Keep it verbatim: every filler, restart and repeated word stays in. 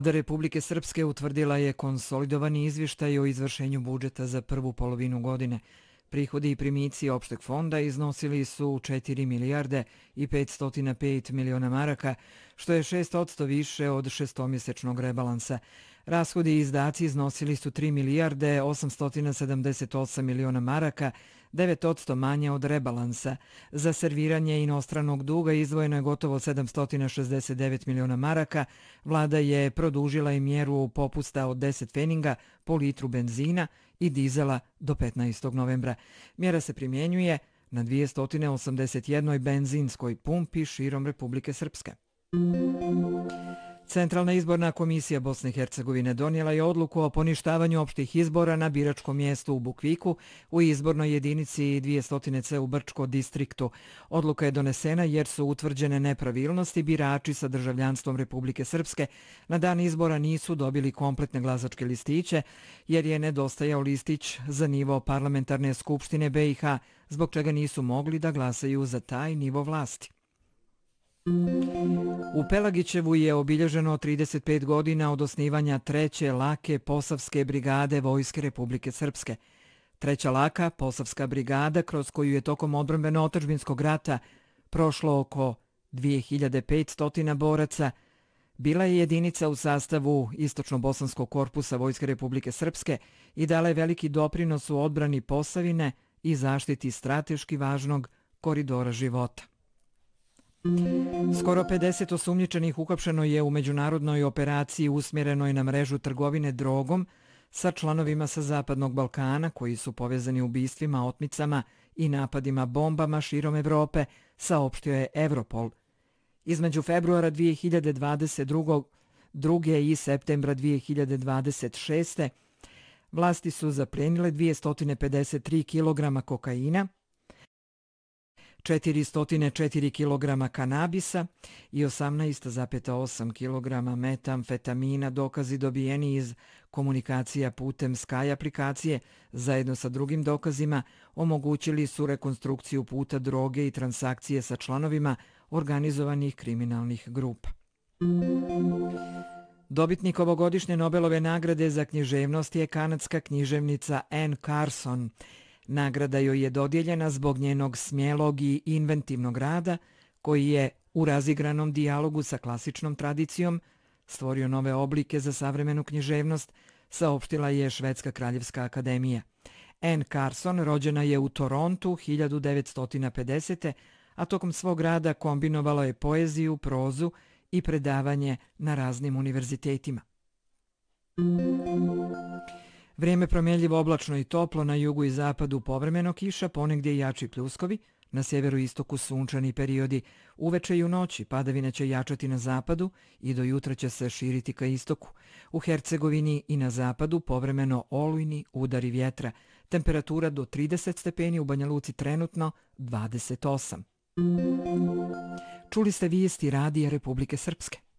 Vlada Republike Srpske utvrdila je konsolidovani izvještaj o izvršenju budžeta za prvu polovinu godine. Prihodi i primici opšteg fonda iznosili su četiri milijarde i petsto pet miliona maraka, što je šest posto više od šestomjesečnog rebalansa. Rashodi i izdaci iznosili su tri milijarde osamsto sedamdeset osam miliona maraka, devet posto manje od rebalansa. Za serviranje inostranog duga izdvojeno je gotovo sedamsto šezdeset devet miliona maraka. Vlada je produžila i mjeru popusta od deset pfeninga po litru benzina i dizela do petnaestog novembra. Mjera se primjenjuje na dvjesto osamdeset jednoj benzinskoj pumpi širom Republike Srpske. Centralna izborna komisija Bosne i Hercegovine donijela je odluku o poništavanju opštih izbora na biračkom mjestu u Bukviku u izbornoj jedinici dvjesto C u Brčko distriktu. Odluka je donesena jer su utvrđene nepravilnosti. Birači sa državljanstvom Republike Srpske na dan izbora nisu dobili kompletne glasačke listiće jer je nedostajao listić za nivo parlamentarne skupštine B i H, zbog čega nisu mogli da glasaju za taj nivo vlasti. U Pelagićevu je obilježeno trideset pet godina od osnivanja treće lake Posavske brigade Vojske Republike Srpske. Treća laka Posavska brigada, kroz koju je tokom odbrambeno-otadžbinskog rata prošlo oko dvije hiljade petsto boraca, bila je jedinica u sastavu Istočno-bosanskog korpusa Vojske Republike Srpske i dala je veliki doprinos u odbrani Posavine i zaštiti strateški važnog koridora života. Skoro pedeset osumnjičenih uhapšeno je u međunarodnoj operaciji usmjerenoj na mrežu trgovine drogom sa članovima sa Zapadnog Balkana koji su povezani ubistvima, otmicama i napadima bombama širom Evrope, saopštio je Europol. Između februara dvije hiljade dvadeset druge i septembra dvije hiljade dvadeset šeste vlasti su zaplijenile dvjesto pedeset tri kilograma kokaina, četiristo četiri kilograma kanabisa i osamnaest zarez osam kilograma metamfetamina. Dokazi dobijeni iz komunikacija putem Sky aplikacije zajedno sa drugim dokazima omogućili su rekonstrukciju puta droge i transakcije sa članovima organizovanih kriminalnih grupa. Dobitnik ovogodišnje Nobelove nagrade za književnost je kanadska književnica Anne Carson. Nagrada joj je dodijeljena zbog njenog smjelog i inventivnog rada koji je u razigranom dijalogu sa klasičnom tradicijom stvorio nove oblike za savremenu književnost, saopštila je Švedska kraljevska akademija. Anne Carson rođena je u Torontu hiljadu devetsto pedesete. a tokom svog rada kombinovalo je poeziju, prozu i predavanje na raznim univerzitetima. Vrijeme promjenljivo, oblačno i toplo, na jugu i zapadu povremeno kiša, ponegdje jači pljuskovi, na sjeveru i istoku sunčani periodi. Uveče i u noći padavine će jačati na zapadu i do jutra će se širiti ka istoku. U Hercegovini i na zapadu povremeno olujni udari vjetra. Temperatura do trideset stepeni, u Banja Luci trenutno dvadeset osam. Čuli ste vijesti Radija Republike Srpske.